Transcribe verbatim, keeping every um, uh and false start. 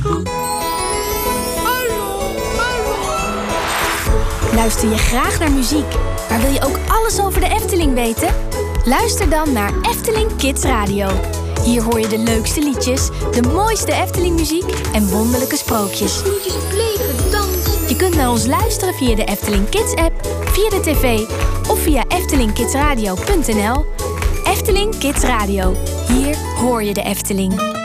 Luister je graag naar muziek, maar wil je ook alles over de Efteling weten? Luister dan naar Efteling Kids Radio. Hier hoor je de leukste liedjes, de mooiste Efteling-muziek en wonderlijke sprookjes. Snoetjes op leven, dansen. Je kunt naar ons luisteren via de Efteling Kids-app, via de tv of via efteling kids radio punt n l. Efteling Kids Radio. Hier hoor je de Efteling.